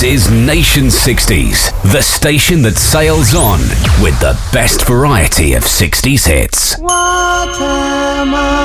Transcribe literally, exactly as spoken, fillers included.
is Nation sixties, the station that sails on with the best variety of sixties hits. What am I?